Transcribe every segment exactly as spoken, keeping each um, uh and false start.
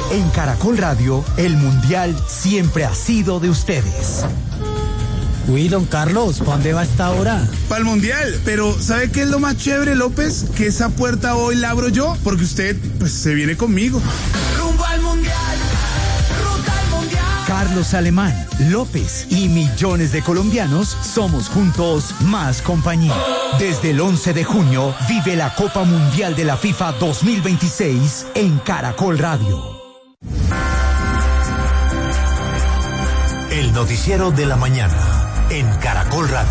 En Caracol Radio, el Mundial siempre ha sido de ustedes. Uy, don Carlos, ¿para dónde va a esta hora? Para el Mundial, pero ¿sabe qué es lo más chévere, López? Que esa puerta hoy la abro yo, porque usted, pues, se viene conmigo. Rumbo al Mundial, ruta al Mundial. Carlos Alemán, López y millones de colombianos somos juntos más compañía. Desde el once de junio, vive la Copa Mundial de la FIFA dos mil veintiséis en Caracol Radio. El noticiero de la mañana en Caracol Radio.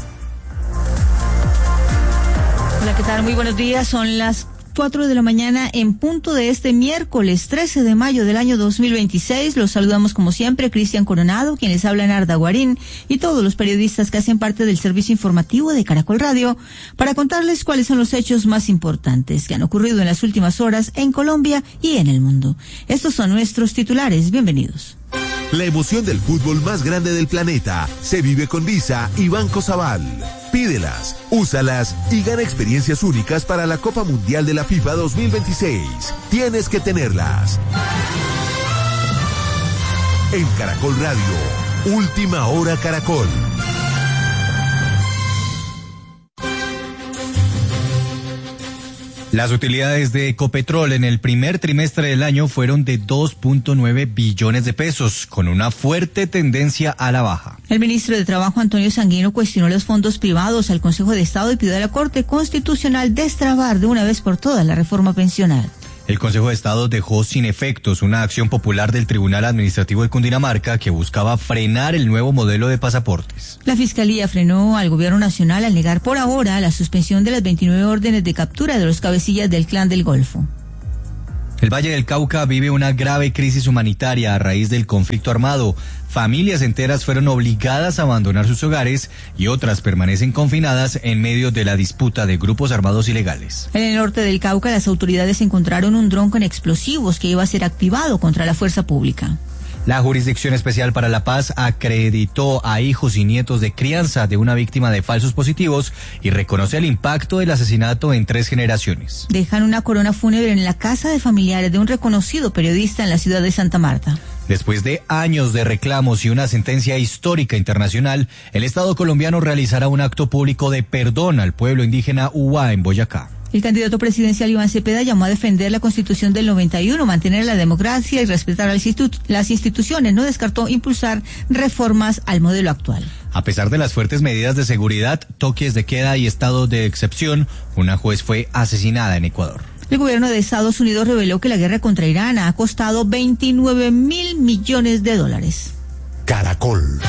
Hola, ¿qué tal? Muy buenos días. Son las cuatro de la mañana en punto de este miércoles trece de mayo del año dos mil veintiséis. Los saludamos como siempre, Cristian Coronado, quienes hablan Arda Guarín, y todos los periodistas que hacen parte del servicio informativo de Caracol Radio para contarles cuáles son los hechos más importantes que han ocurrido en las últimas horas en Colombia y en el mundo. Estos son nuestros titulares. Bienvenidos. La emoción del fútbol más grande del planeta se vive con Visa y Banco Sabal. Pídelas, úsalas y gana experiencias únicas para la Copa Mundial de la FIFA dos mil veintiséis. Tienes que tenerlas. En Caracol Radio, Última Hora Caracol. Las utilidades de Ecopetrol en el primer trimestre del año fueron de dos punto nueve billones de pesos, con una fuerte tendencia a la baja. El ministro de Trabajo, Antonio Sanguino, cuestionó los fondos privados al Consejo de Estado y pidió a la Corte Constitucional destrabar de una vez por todas la reforma pensional. El Consejo de Estado dejó sin efectos una acción popular del Tribunal Administrativo de Cundinamarca que buscaba frenar el nuevo modelo de pasaportes. La Fiscalía frenó al Gobierno Nacional al negar por ahora la suspensión de las veintinueve órdenes de captura de los cabecillas del Clan del Golfo. El Valle del Cauca vive una grave crisis humanitaria a raíz del conflicto armado. Familias enteras fueron obligadas a abandonar sus hogares y otras permanecen confinadas en medio de la disputa de grupos armados ilegales. En el norte del Cauca, las autoridades encontraron un dron con explosivos que iba a ser activado contra la fuerza pública. La Jurisdicción Especial para la Paz acreditó a hijos y nietos de crianza de una víctima de falsos positivos y reconoce el impacto del asesinato en tres generaciones. Dejan una corona fúnebre en la casa de familiares de un reconocido periodista en la ciudad de Santa Marta. Después de años de reclamos y una sentencia histórica internacional, el Estado colombiano realizará un acto público de perdón al pueblo indígena Uwa en Boyacá. El candidato presidencial Iván Cepeda llamó a defender la Constitución del noventa y uno, mantener la democracia y respetar las instituciones. No descartó impulsar reformas al modelo actual. A pesar de las fuertes medidas de seguridad, toques de queda y estado de excepción, una juez fue asesinada en Ecuador. El gobierno de Estados Unidos reveló que la guerra contra Irán ha costado veintinueve mil millones de dólares. Caracol.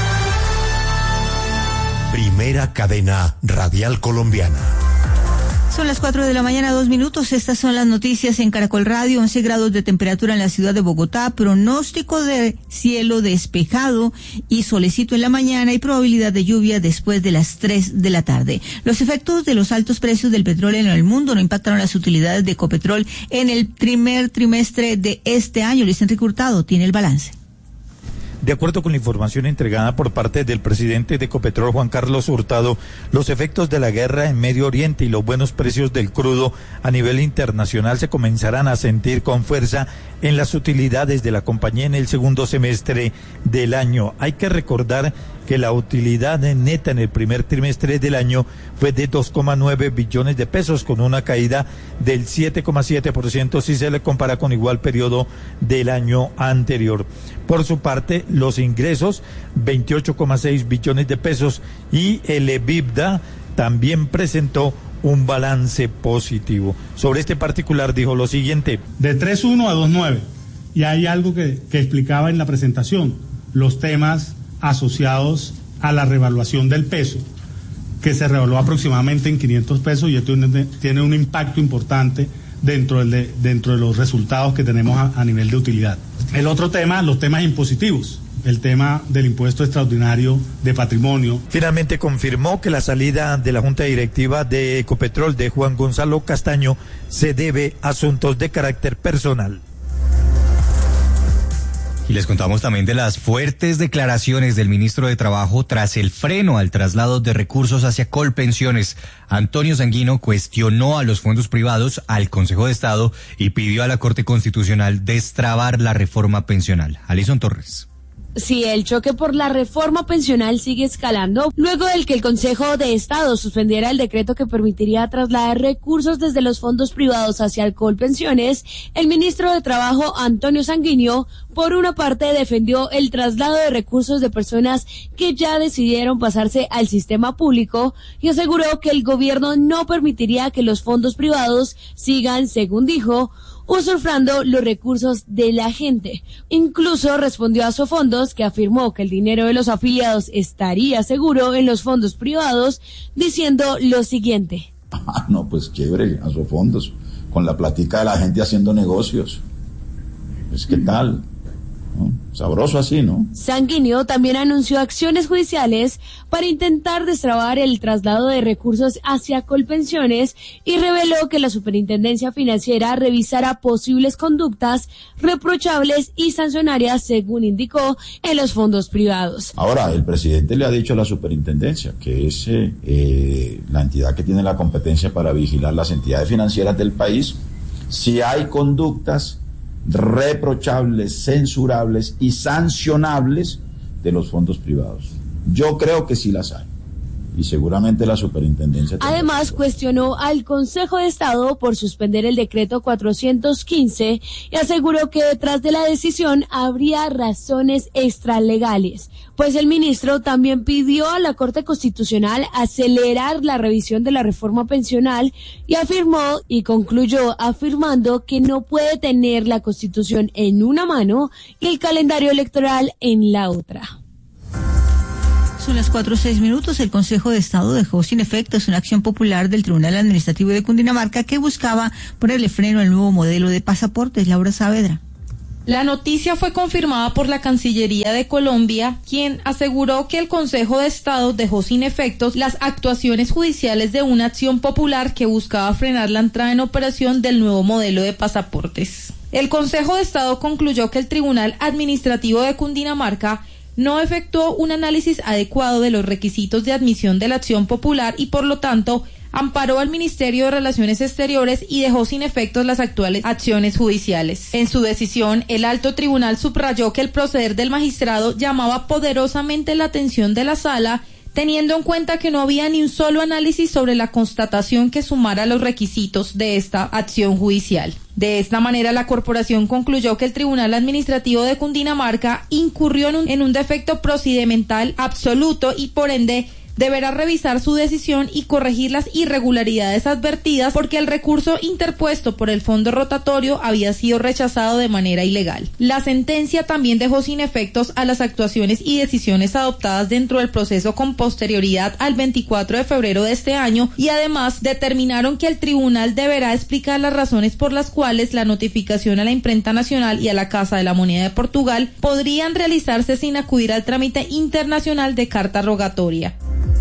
Primera cadena radial colombiana. Son las cuatro de la mañana, dos minutos. Estas son las noticias en Caracol Radio. once grados de temperatura en la ciudad de Bogotá, pronóstico de cielo despejado y solecito en la mañana y probabilidad de lluvia después de las tres de la tarde. Los efectos de los altos precios del petróleo en el mundo no impactaron las utilidades de Ecopetrol en el primer trimestre de este año. Luis Enrique Hurtado tiene el balance. De acuerdo con la información entregada por parte del presidente de Ecopetrol, Juan Carlos Hurtado, los efectos de la guerra en Medio Oriente y los buenos precios del crudo a nivel internacional se comenzarán a sentir con fuerza en las utilidades de la compañía en el segundo semestre del año. Hay que recordar que la utilidad neta en el primer trimestre del año fue de dos coma nueve billones de pesos, con una caída del siete coma siete por ciento si se le compara con igual periodo del año anterior. Por su parte, los ingresos, veintiocho coma seis billones de pesos, y el EBITDA también presentó un balance positivo. Sobre este particular dijo lo siguiente. De tres punto uno a dos punto nueve, y hay algo que, que explicaba en la presentación, los temas asociados a la revaluación del peso, que se revaluó aproximadamente en quinientos pesos y esto tiene un impacto importante dentro de, dentro de los resultados que tenemos a, a nivel de utilidad. El otro tema, los temas impositivos, el tema del impuesto extraordinario de patrimonio. Finalmente confirmó que la salida de la Junta Directiva de Ecopetrol de Juan Gonzalo Castaño se debe a asuntos de carácter personal. Y les contamos también de las fuertes declaraciones del ministro de Trabajo tras el freno al traslado de recursos hacia Colpensiones. Antonio Sanguino cuestionó a los fondos privados, al Consejo de Estado y pidió a la Corte Constitucional destrabar la reforma pensional. Alison Torres. Si el choque por la reforma pensional sigue escalando, luego del que el Consejo de Estado suspendiera el decreto que permitiría trasladar recursos desde los fondos privados hacia el Colpensiones, el ministro de Trabajo, Antonio Sanguino, por una parte defendió el traslado de recursos de personas que ya decidieron pasarse al sistema público y aseguró que el gobierno no permitiría que los fondos privados sigan, según dijo, usurpando los recursos de la gente. Incluso respondió a Sofondos, que afirmó que el dinero de los afiliados estaría seguro en los fondos privados, diciendo lo siguiente. Ah, no, pues chévere, a Sofondos, con la platica de la gente haciendo negocios. Pues qué tal, ¿no? Sabroso así, ¿no? Sanguino también anunció acciones judiciales para intentar destrabar el traslado de recursos hacia Colpensiones y reveló que la Superintendencia Financiera revisará posibles conductas reprochables y sancionarias, según indicó, en los fondos privados. Ahora, el presidente le ha dicho a la Superintendencia, que es eh, la entidad que tiene la competencia para vigilar las entidades financieras del país, si hay conductas reprochables, censurables y sancionables de los fondos privados. Yo creo que sí las hay. Y seguramente la superintendencia... Además, cuestionó al Consejo de Estado por suspender el decreto cuatrocientos quince y aseguró que detrás de la decisión habría razones extralegales, pues el ministro también pidió a la Corte Constitucional acelerar la revisión de la reforma pensional y afirmó y concluyó afirmando que no puede tener la Constitución en una mano y el calendario electoral en la otra. Son las cuatro o seis minutos. El Consejo de Estado dejó sin efectos una acción popular del Tribunal Administrativo de Cundinamarca que buscaba ponerle freno al nuevo modelo de pasaportes. Laura Saavedra. La noticia fue confirmada por la Cancillería de Colombia, quien aseguró que el Consejo de Estado dejó sin efectos las actuaciones judiciales de una acción popular que buscaba frenar la entrada en operación del nuevo modelo de pasaportes. El Consejo de Estado concluyó que el Tribunal Administrativo de Cundinamarca no efectuó un análisis adecuado de los requisitos de admisión de la acción popular y, por lo tanto, amparó al Ministerio de Relaciones Exteriores y dejó sin efectos las actuales acciones judiciales. En su decisión, el alto tribunal subrayó que el proceder del magistrado llamaba poderosamente la atención de la sala, teniendo en cuenta que no había ni un solo análisis sobre la constatación que sumara los requisitos de esta acción judicial. De esta manera, la corporación concluyó que el Tribunal Administrativo de Cundinamarca incurrió en un, en un defecto procedimental absoluto y, por ende, deberá revisar su decisión y corregir las irregularidades advertidas porque el recurso interpuesto por el fondo rotatorio había sido rechazado de manera ilegal. La sentencia también dejó sin efectos a las actuaciones y decisiones adoptadas dentro del proceso con posterioridad al veinticuatro de febrero de este año y además determinaron que el tribunal deberá explicar las razones por las cuales la notificación a la Imprenta Nacional y a la Casa de la Moneda de Portugal podrían realizarse sin acudir al trámite internacional de carta rogatoria.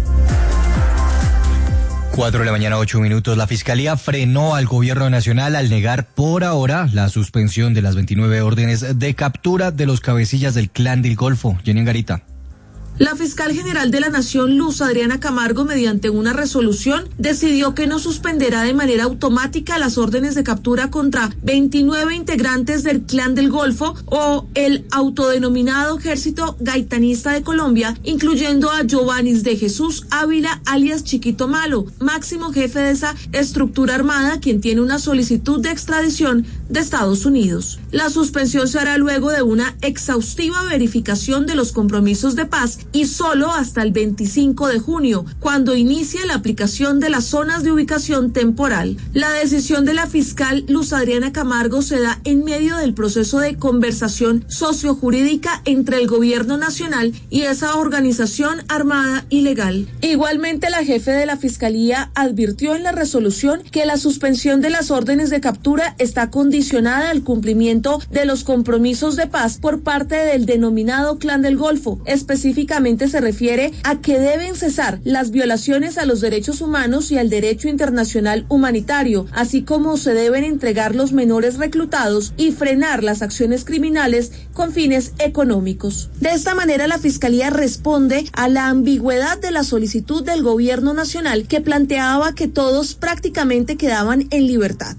Cuatro de la mañana, ocho minutos. La Fiscalía frenó al Gobierno Nacional al negar por ahora la suspensión de las veintinueve órdenes de captura de los cabecillas del Clan del Golfo. Jenny Angarita. La fiscal general de la Nación, Luz Adriana Camargo, mediante una resolución, decidió que no suspenderá de manera automática las órdenes de captura contra veintinueve integrantes del Clan del Golfo o el autodenominado Ejército Gaitanista de Colombia, incluyendo a Giovannis de Jesús Ávila, alias Chiquito Malo, máximo jefe de esa estructura armada, quien tiene una solicitud de extradición de Estados Unidos. La suspensión se hará luego de una exhaustiva verificación de los compromisos de paz y solo hasta el veinticinco de junio, cuando inicie la aplicación de las zonas de ubicación temporal. La decisión de la fiscal Luz Adriana Camargo se da en medio del proceso de conversación sociojurídica entre el gobierno nacional y esa organización armada ilegal. Igualmente, la jefe de la fiscalía advirtió en la resolución que la suspensión de las órdenes de captura está condicionada condicionada al cumplimiento de los compromisos de paz por parte del denominado Clan del Golfo. Específicamente se refiere a que deben cesar las violaciones a los derechos humanos y al derecho internacional humanitario, así como se deben entregar los menores reclutados y frenar las acciones criminales con fines económicos. De esta manera, la Fiscalía responde a la ambigüedad de la solicitud del Gobierno Nacional, que planteaba que todos prácticamente quedaban en libertad.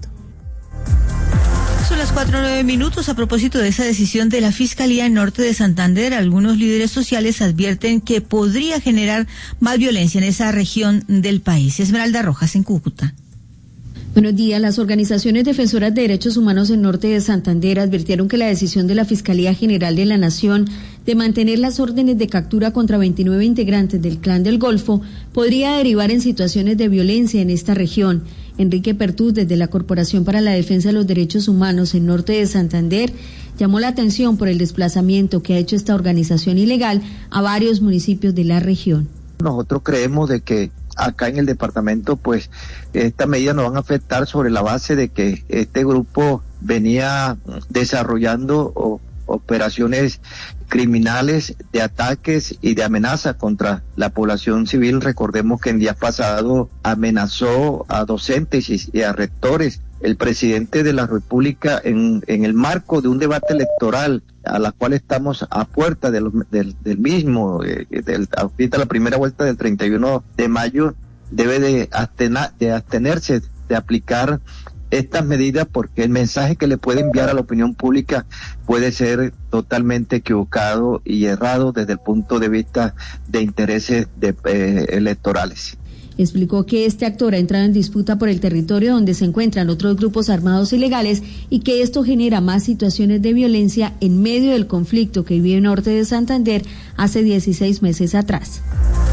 Son las cuatro o nueve minutos. A propósito de esa decisión de la Fiscalía en Norte de Santander, algunos líderes sociales advierten que podría generar más violencia en esa región del país. Esmeralda Rojas, en Cúcuta. Buenos días. Las organizaciones defensoras de derechos humanos en Norte de Santander advirtieron que la decisión de la Fiscalía General de la Nación de mantener las órdenes de captura contra veintinueve integrantes del Clan del Golfo podría derivar en situaciones de violencia en esta región. Enrique Pertús, desde la Corporación para la Defensa de los Derechos Humanos en Norte de Santander, llamó la atención por el desplazamiento que ha hecho esta organización ilegal a varios municipios de la región. Nosotros creemos de que acá en el departamento, pues, estas medidas nos van a afectar sobre la base de que este grupo venía desarrollando o, operaciones criminales de ataques y de amenaza contra la población civil. Recordemos que en días pasados amenazó a docentes y, y a rectores. El presidente de la República, en, en el marco de un debate electoral a la cual estamos a puerta del, del, del mismo, eh, del, ahorita la primera vuelta del treinta y uno de mayo, debe de, abstena, de abstenerse de aplicar estas medidas, porque el mensaje que le puede enviar a la opinión pública puede ser totalmente equivocado y errado desde el punto de vista de intereses de, eh, electorales. Explicó que este actor ha entrado en disputa por el territorio donde se encuentran otros grupos armados ilegales y que esto genera más situaciones de violencia en medio del conflicto que vive en Norte de Santander hace dieciséis meses atrás.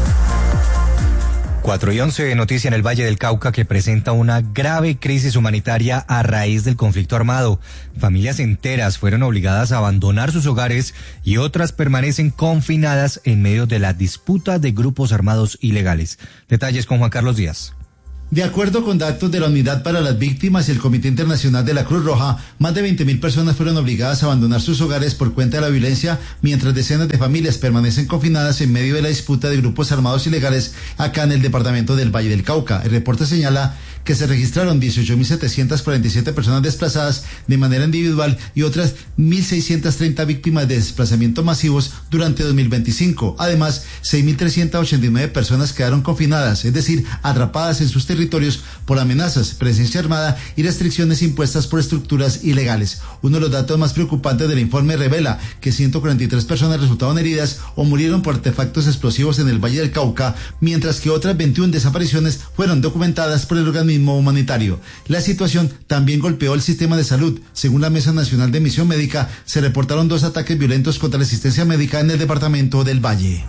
cuatro y once, noticia en el Valle del Cauca que presenta una grave crisis humanitaria a raíz del conflicto armado. Familias enteras fueron obligadas a abandonar sus hogares y otras permanecen confinadas en medio de la disputa de grupos armados ilegales. Detalles con Juan Carlos Díaz. De acuerdo con datos de la Unidad para las Víctimas y el Comité Internacional de la Cruz Roja, más de veinte mil personas fueron obligadas a abandonar sus hogares por cuenta de la violencia, mientras decenas de familias permanecen confinadas en medio de la disputa de grupos armados ilegales acá en el departamento del Valle del Cauca. El reporte señala que se registraron dieciocho mil setecientas cuarenta y siete personas desplazadas de manera individual y otras mil seiscientas treinta víctimas de desplazamiento masivos durante dos mil veinticinco. Además, seis mil trescientas ochenta y nueve personas quedaron confinadas, es decir, atrapadas en sus territorios por amenazas, presencia armada y restricciones impuestas por estructuras ilegales. Uno de los datos más preocupantes del informe revela que ciento cuarenta y tres personas resultaron heridas o murieron por artefactos explosivos en el Valle del Cauca, mientras que otras veintiuna desapariciones fueron documentadas por el organismo humanitario. La situación también golpeó el sistema de salud. Según la Mesa Nacional de Misión Médica, se reportaron dos ataques violentos contra la asistencia médica en el departamento del Valle.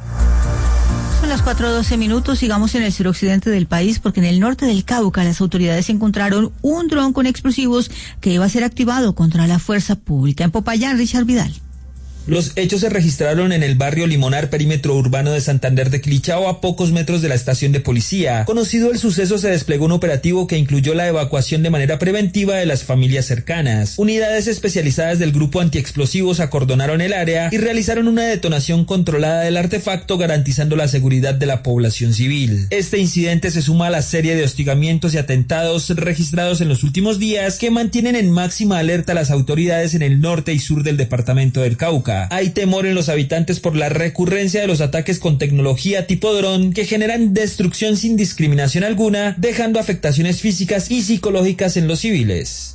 Son las cuatro doce minutos, sigamos en el suroccidente del país, porque en el norte del Cauca las autoridades encontraron un dron con explosivos que iba a ser activado contra la fuerza pública. En Popayán, Richard Vidal. Los hechos se registraron en el barrio Limonar, perímetro urbano de Santander de Quilichao, a pocos metros de la estación de policía. Conocido el suceso, se desplegó un operativo que incluyó la evacuación de manera preventiva de las familias cercanas. Unidades especializadas del grupo antiexplosivos acordonaron el área y realizaron una detonación controlada del artefacto, garantizando la seguridad de la población civil. Este incidente se suma a la serie de hostigamientos y atentados registrados en los últimos días, que mantienen en máxima alerta a las autoridades en el norte y sur del departamento del Cauca. Hay temor en los habitantes por la recurrencia de los ataques con tecnología tipo dron que generan destrucción sin discriminación alguna, dejando afectaciones físicas y psicológicas en los civiles.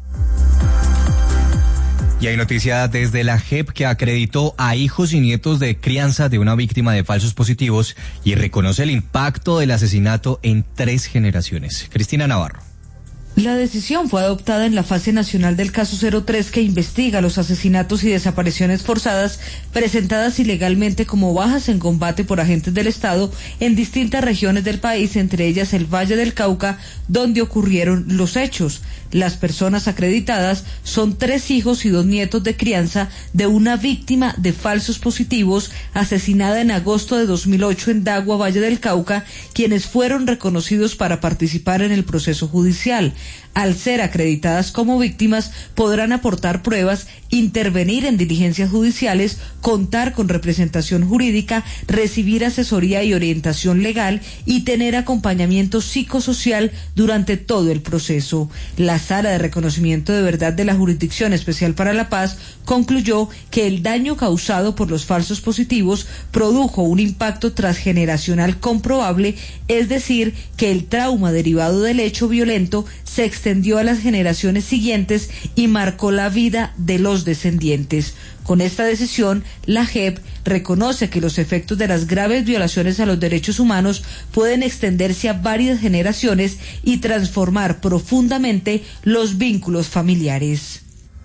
Y hay noticia desde la J E P, que acreditó a hijos y nietos de crianza de una víctima de falsos positivos y reconoce el impacto del asesinato en tres generaciones. Cristina Navarro. La decisión fue adoptada en la fase nacional del caso cero tres, que investiga los asesinatos y desapariciones forzadas presentadas ilegalmente como bajas en combate por agentes del Estado en distintas regiones del país, entre ellas el Valle del Cauca, donde ocurrieron los hechos. Las personas acreditadas son tres hijos y dos nietos de crianza de una víctima de falsos positivos asesinada en agosto de dos mil ocho en Dagua, Valle del Cauca, quienes fueron reconocidos para participar en el proceso judicial. al ser acreditadas como víctimas, podrán aportar pruebas, intervenir en diligencias judiciales, contar con representación jurídica, recibir asesoría y orientación legal y tener acompañamiento psicosocial durante todo el proceso. La Sala de Reconocimiento de Verdad de la Jurisdicción Especial para la Paz concluyó que el daño causado por los falsos positivos produjo un impacto transgeneracional comprobable, es decir, que el trauma derivado del hecho violento se extendió a las generaciones siguientes y marcó la vida de los descendientes. Con esta decisión, la J E P reconoce que los efectos de las graves violaciones a los derechos humanos pueden extenderse a varias generaciones y transformar profundamente los vínculos familiares.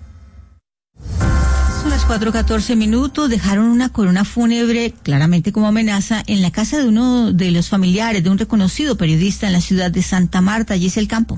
Son las cuatro catorce minutos. Dejaron una corona fúnebre, claramente como amenaza, en la casa de uno de los familiares de un reconocido periodista en la ciudad de Santa Marta. Allí es el campo.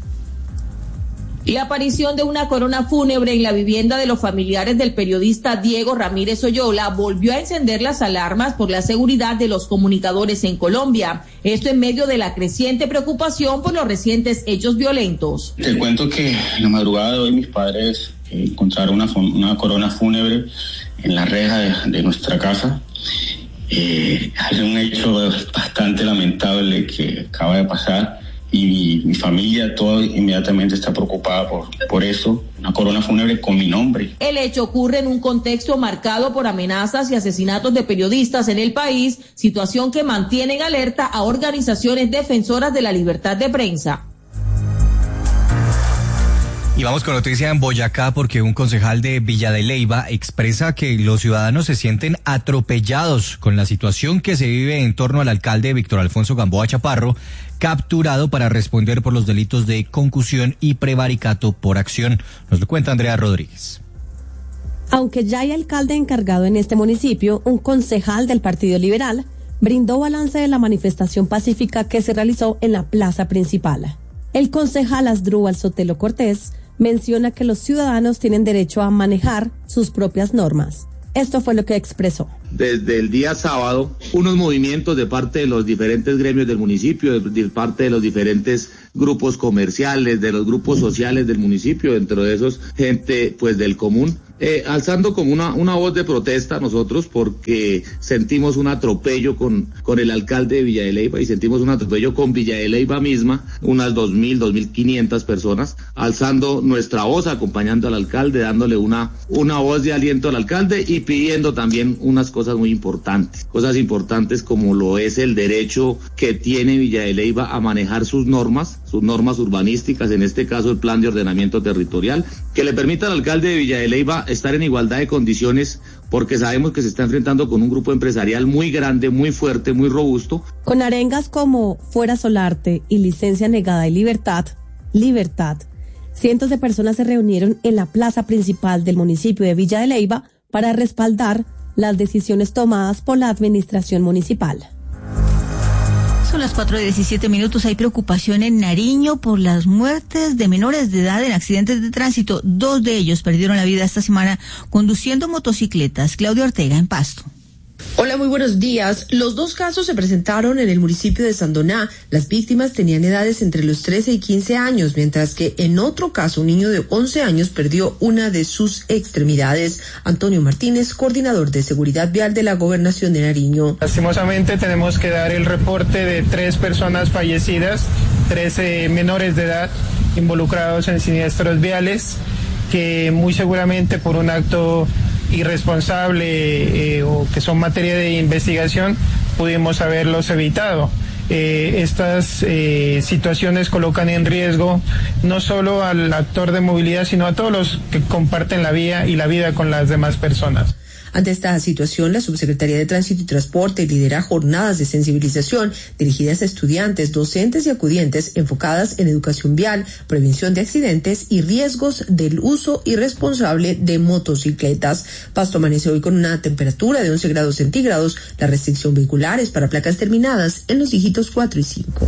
La aparición de una corona fúnebre en la vivienda de los familiares del periodista Diego Ramírez Oyola volvió a encender las alarmas por la seguridad de los comunicadores en Colombia. Esto en medio de la creciente preocupación por los recientes hechos violentos. Te cuento que en la madrugada de hoy mis padres eh, encontraron una, una corona fúnebre en la reja de, de nuestra casa. Eh, es un hecho bastante lamentable que acaba de pasar. Y mi, mi familia todo inmediatamente está preocupada por, por eso, una corona fúnebre con mi nombre. El hecho ocurre en un contexto marcado por amenazas y asesinatos de periodistas en el país, situación que mantiene en alerta a organizaciones defensoras de la libertad de prensa. Y vamos con noticia en Boyacá, porque un concejal de Villa de Leyva expresa que los ciudadanos se sienten atropellados con la situación que se vive en torno al alcalde Víctor Alfonso Gamboa Chaparro, capturado para responder por los delitos de concusión y prevaricato por acción. Nos lo cuenta Andrea Rodríguez. Aunque ya hay alcalde encargado en este municipio, un concejal del Partido Liberal brindó balance de la manifestación pacífica que se realizó en la plaza principal. El concejal Asdrúbal Sotelo Cortés menciona que los ciudadanos tienen derecho a manejar sus propias normas. Esto fue lo que expresó. Desde el día sábado, unos movimientos de parte de los diferentes gremios del municipio, de, de parte de los diferentes grupos comerciales, de los grupos sociales del municipio, dentro de esos gente pues del común, eh, alzando como una, una voz de protesta nosotros porque sentimos un atropello con, con el alcalde de Villa de Leyva y sentimos un atropello con Villa de Leyva misma, unas dos mil, dos mil quinientas personas, alzando nuestra voz, acompañando al alcalde, dándole una, una voz de aliento al alcalde y pidiendo también unas cosas muy importantes, cosas importantes como lo es el derecho que tiene Villa de Leyva a manejar sus normas, sus normas urbanísticas, en este caso el plan de ordenamiento territorial, que le permita al alcalde de Villa de Leyva estar en igualdad de condiciones, porque sabemos que se está enfrentando con un grupo empresarial muy grande, muy fuerte, muy robusto. Con arengas como Fuera Solarte y Licencia Negada y Libertad, Libertad, cientos de personas se reunieron en la plaza principal del municipio de Villa de Leyva para respaldar las decisiones tomadas por la administración municipal. Son las cuatro de diecisiete minutos. Hay preocupación en Nariño por las muertes de menores de edad en accidentes de tránsito. Dos de ellos perdieron la vida esta semana conduciendo motocicletas. Claudia Ortega, en Pasto. Hola, muy buenos días. Los dos casos se presentaron en el municipio de Sandoná. Las víctimas tenían edades entre los trece y quince años, mientras que en otro caso un niño de once años perdió una de sus extremidades. Antonio Martínez, coordinador de seguridad vial de la Gobernación de Nariño. Lastimosamente tenemos que dar el reporte de tres personas fallecidas, trece menores de edad involucrados en siniestros viales, que muy seguramente por un acto irresponsable eh, o que son materia de investigación pudimos haberlos evitado. Eh, estas eh, situaciones colocan en riesgo no solo al actor de movilidad, sino a todos los que comparten la vía y la vida con las demás personas. Ante esta situación, la Subsecretaría de Tránsito y Transporte lidera jornadas de sensibilización dirigidas a estudiantes, docentes y acudientes enfocadas en educación vial, prevención de accidentes y riesgos del uso irresponsable de motocicletas. Pasto amanece hoy con una temperatura de once grados centígrados. La restricción vehicular es para placas terminadas en los dígitos cuatro y cinco.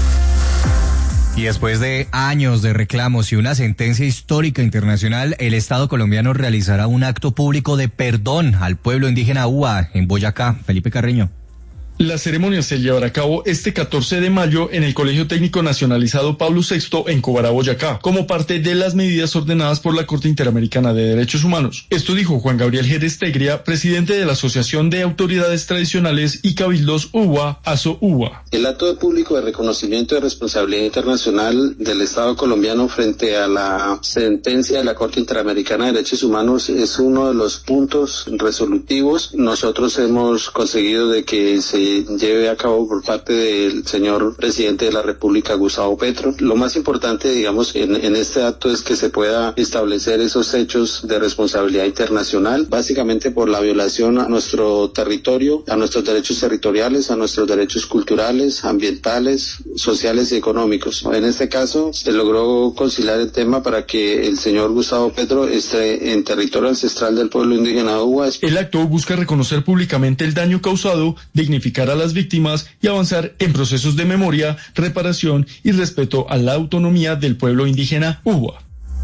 Y después de años de reclamos y una sentencia histórica internacional, el Estado colombiano realizará un acto público de perdón al pueblo indígena Uba en Boyacá. Felipe Carreño. La ceremonia se llevará a cabo este catorce de mayo en el Colegio Técnico Nacionalizado Pablo sexto en Cobará, Boyacá, como parte de las medidas ordenadas por la Corte Interamericana de Derechos Humanos. Esto dijo Juan Gabriel Jerez Tegria, presidente de la Asociación de Autoridades Tradicionales y Cabildos U B A, ASO U B A. El acto público de reconocimiento de responsabilidad internacional del Estado colombiano frente a la sentencia de la Corte Interamericana de Derechos Humanos es uno de los puntos resolutivos. Nosotros hemos conseguido de que se lleve a cabo por parte del señor presidente de la República, Gustavo Petro. Lo más importante, digamos, en, en este acto es que se pueda establecer esos hechos de responsabilidad internacional, básicamente por la violación a nuestro territorio, a nuestros derechos territoriales, a nuestros derechos culturales, ambientales, sociales y económicos. En este caso, se logró conciliar el tema para que el señor Gustavo Petro esté en territorio ancestral del pueblo indígena Uwa. El acto busca reconocer públicamente el daño causado, dignificar a las víctimas y avanzar en procesos de memoria, reparación y respeto a la autonomía del pueblo indígena Uwa.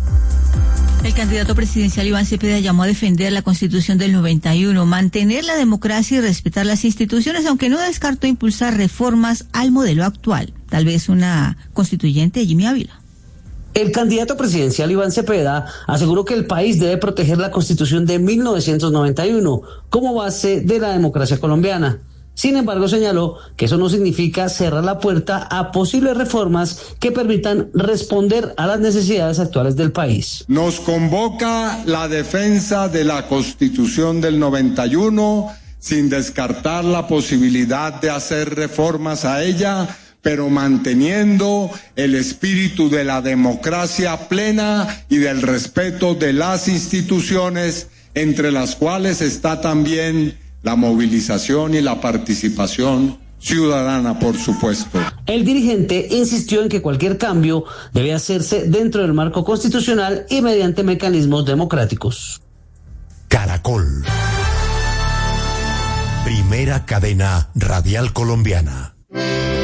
El candidato presidencial Iván Cepeda llamó a defender la Constitución del noventa y uno, mantener la democracia y respetar las instituciones, aunque no descartó impulsar reformas al modelo actual. Tal vez una constituyente, Jimmy Ávila. El candidato presidencial Iván Cepeda aseguró que el país debe proteger la Constitución de mil novecientos noventa y uno como base de la democracia colombiana. Sin embargo, señaló que eso no significa cerrar la puerta a posibles reformas que permitan responder a las necesidades actuales del país. Nos convoca la defensa de la Constitución del noventa y uno, sin descartar la posibilidad de hacer reformas a ella, pero manteniendo el espíritu de la democracia plena y del respeto de las instituciones, entre las cuales está también la movilización y la participación ciudadana, por supuesto. El dirigente insistió en que cualquier cambio debe hacerse dentro del marco constitucional y mediante mecanismos democráticos. Caracol. Primera cadena radial colombiana.